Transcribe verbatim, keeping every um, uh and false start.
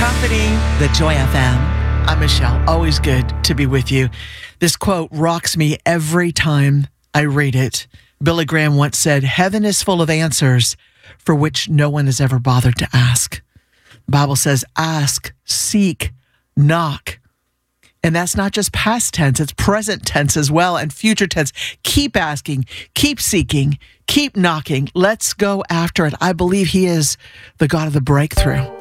accompanying the Joy F M. I'm Michelle. Always good to be with you. This quote rocks me every time I read it. Billy Graham once said, "Heaven is full of answers for which no one has ever bothered to ask." The Bible says, ask, seek, knock. And that's not just past tense, it's present tense as well, and future tense. Keep asking, keep seeking, keep knocking. Let's go after it. I believe he is the God of the breakthrough.